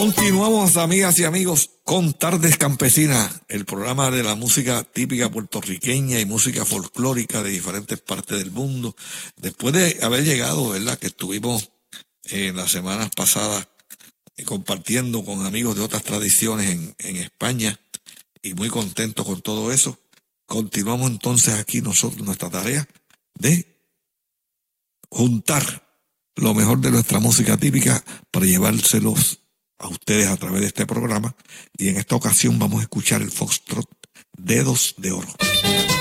Continuamos, amigas y amigos, con Tardes Campesinas, el programa de la música típica puertorriqueña y música folclórica de diferentes partes del mundo. Después de haber llegado, ¿verdad?, que estuvimos en las semanas pasadas compartiendo con amigos de otras tradiciones en España y muy contentos con todo eso, continuamos entonces aquí nosotros nuestra tarea de juntar lo mejor de nuestra música típica para llevárselos a ustedes a través de este programa, y en esta ocasión vamos a escuchar el foxtrot Dedos de Oro.